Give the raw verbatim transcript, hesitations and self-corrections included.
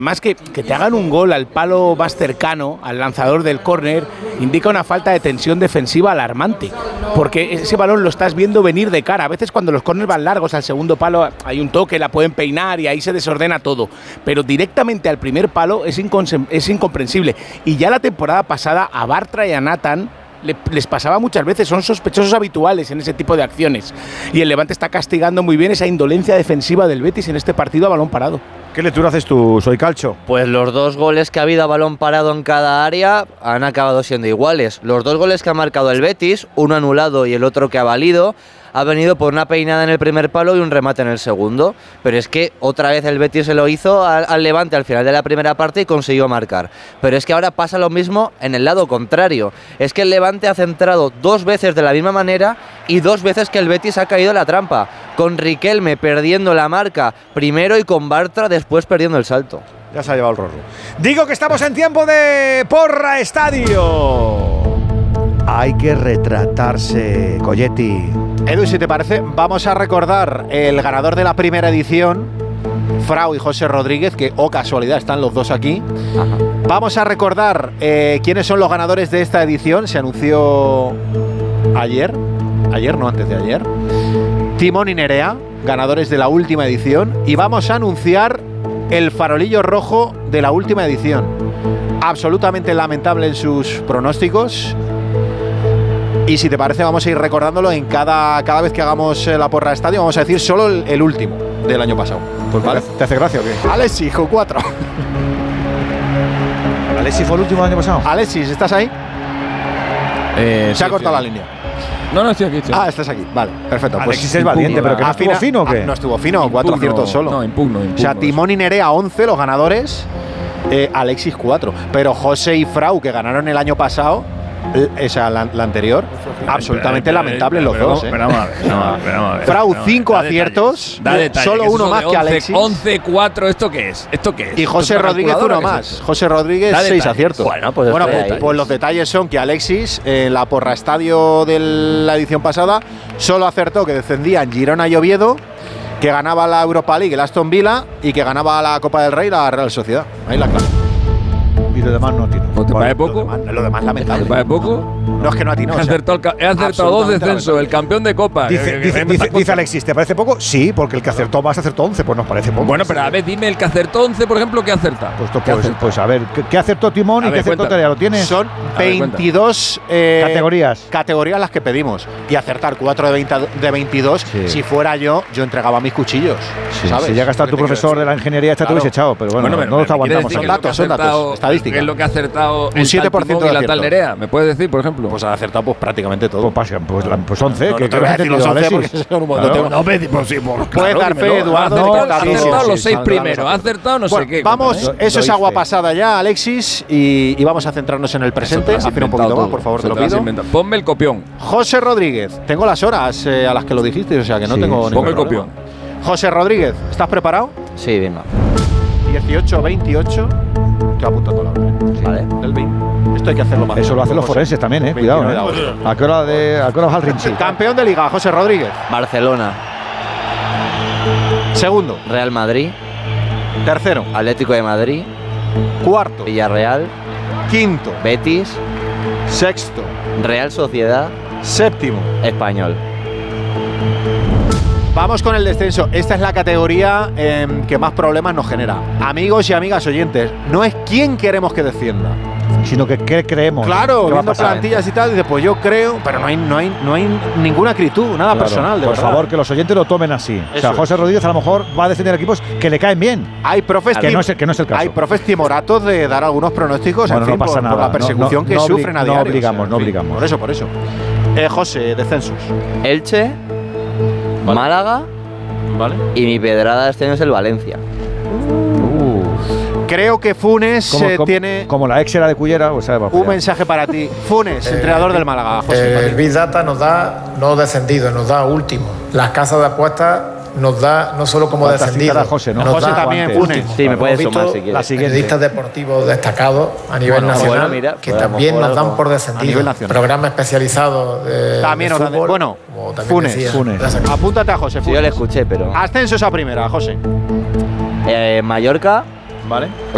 Más que que te hagan un gol al palo más cercano, al lanzador del córner, indica una falta de tensión defensiva alarmante. Porque ese balón lo estás viendo venir de cara. A veces cuando los córners van largos al segundo palo hay un toque, la pueden peinar y ahí se desordena todo. Pero directamente al primer palo es, es incomprensible. Y ya la temporada pasada a Bartra y a Nathan Le, les pasaba muchas veces, son sospechosos habituales en ese tipo de acciones. Y el Levante está castigando muy bien esa indolencia defensiva del Betis en este partido a balón parado. ¿Qué lectura haces tú, Soy Calcho? Pues los dos goles que ha habido a balón parado en cada área han acabado siendo iguales. Los dos goles que ha marcado el Betis, uno anulado y el otro que ha valido, ha venido por una peinada en el primer palo y un remate en el segundo. Pero es que otra vez el Betis se lo hizo al, al Levante al final de la primera parte y consiguió marcar. Pero es que ahora pasa lo mismo en el lado contrario. Es que el Levante ha centrado dos veces de la misma manera y dos veces que el Betis ha caído en la trampa. Con Riquelme perdiendo la marca primero y con Bartra después perdiendo el salto. Ya se ha llevado el rorro. Digo que estamos en tiempo de Porra Estadio. Hay que retratarse, Colletti. Edu, si te parece, vamos a recordar el ganador de la primera edición, Frau y José Rodríguez, que, oh casualidad, están los dos aquí. Ajá. Vamos a recordar eh, quiénes son los ganadores de esta edición. Se anunció ayer, ayer, no antes de ayer. Timón y Nerea, ganadores de la última edición. Y vamos a anunciar el farolillo rojo de la última edición. Absolutamente lamentable en sus pronósticos. Y si te parece, vamos a ir recordándolo en cada, cada vez que hagamos la Porra Estadio. Vamos a decir solo el, el último del año pasado. Pues ¿vale? ¿Te hace gracia o qué? Alexis, con cuatro. ¿Alexis fue el último del año pasado? Alexis, ¿estás ahí? Eh, Se sí, ha cortado sí. la línea. No, no, estoy aquí. Estoy. Ah, estás aquí. Vale, perfecto. Alexis pues es valiente, pero que no estuvo fino o qué. Ah, no estuvo fino, Impugno, cuatro aciertos solo. No, impugno, impugno. O sea, Timón y Nerea, once los ganadores. Eh, Alexis, cuatro. Pero José y Frau, que ganaron el año pasado, esa, la, la anterior, absolutamente pero, lamentable pero, pero, los dos. Pero, eh. pero, pero, pero, Frau, cinco aciertos, detalle, solo uno más once, que Alexis. once cuatro, ¿esto qué es? ¿Esto qué es? Y José Rodríguez uno más. Es José Rodríguez, seis aciertos. Bueno, pues, bueno pues, pues los detalles son que Alexis, en la Porra Estadio de la edición pasada, solo acertó que descendían Girona y Oviedo, que ganaba la Europa League el Aston Villa y que ganaba la Copa del Rey la Real Sociedad. Ahí la clave. Y lo demás no atino. ¿Te parece poco? Lo demás, lo demás lamentable. ¿Te parece poco? No es que no atinó. He acertado, o sea, he acertado dos descensos, el campeón de Copa. Dice, dice, dice, dice Alexis, ¿te parece poco? Sí, porque el que acertó más acertó once, pues nos parece poco. Bueno, pero a ver, dime el que acertó once, por ejemplo, ¿qué acerta? Pues, pues, pues, pues a ver, ¿qué, qué acertó Timón a y ver, qué acertó Nerea? ¿Lo tienes? Son veintidós eh, categorías. Categorías las que pedimos. Y acertar cuatro de, veinte, de veintidós, sí. Si fuera yo, yo entregaba mis cuchillos. Sí, ¿sabes? Si llega a estar tu profesor de la ingeniería, esta claro. Te hubiese echado, pero bueno, bueno pero, no lo aguantamos. Son datos, son datos, estadísticas. ¿Qué es lo que ha acertado un siete por ciento de la tal Nerea? ¿Me puedes decir, por ejemplo? Pues ha acertado pues prácticamente todo. Pues, pues, pues once, no, no, que te voy a decir los once porque son un montón. No, me por sí, por puedes dar fe, Eduardo. Ha acertado los seis primeros, ha acertado no sé qué. Vamos, eso es agua pasada ya, Alexis, y vamos a centrarnos en el presente. Afina un poquito más, por favor, te lo pido. Ponme el copión. José Rodríguez, tengo las horas eh, a las que lo dijiste, o sea que no sí, tengo sí, ningún Ponme el copión. José Rodríguez, ¿estás preparado? Sí, venga. dieciocho veintiocho. Estoy apuntando la hora, ¿eh? Sí. Vale. El veinte. Esto hay que hacerlo más. Eso lo hacen los forenses también, eh. Cuidado, ¿eh? ¿A qué hora de a qué hora vas al Rinchi? Campeón de Liga, José Rodríguez. Barcelona. Segundo. Real Madrid. Tercero. Atlético de Madrid. Cuarto. Villarreal. Quinto. Betis. Sexto. Real Sociedad. Séptimo. Español. Vamos con el descenso. Esta es la categoría eh, que más problemas nos genera. Amigos y amigas oyentes, no es quién queremos que descienda, sino que qué creemos. Claro, viendo plantillas y tal, dice, pues yo creo, pero no hay, no hay, no hay ninguna acritud, nada claro, personal, de por verdad. Favor, que los oyentes lo tomen así. Eso o sea, José Rodríguez a lo mejor va a descender equipos que le caen bien. Hay profes que, no es, que no es el caso. Hay profes timoratos de dar algunos pronósticos, bueno, en fin, no pasa por, nada. por la persecución no, no, que no sufren a diario. No obligamos, o sea, no obligamos. Por eso, por eso. Eh, José, descensos. Elche, vale. Málaga. Vale. Y mi pedrada este año es el Valencia. Uh. Creo que Funes como, eh, como, tiene. Como la ex era de Cullera, o sea, va un mensaje para ti. Funes, eh, entrenador del Málaga. José, eh, el Big Data nos da no descendido, nos da último. Las casas de apuestas nos da no solo como descendido. José, ¿no? Nos José da también, Funes. Sí, me puedes sumar si quieres. La periodistas deportivos destacados a nivel bueno, nacional bueno, mira, que también nos dan por descendido. Programa especializado de, también de fútbol. Bueno, Funes, decía, Funes. Apúntate a José. Funes. Sí, yo le escuché, pero. Ascensos a primera, José. Eh, Mallorca. Vale.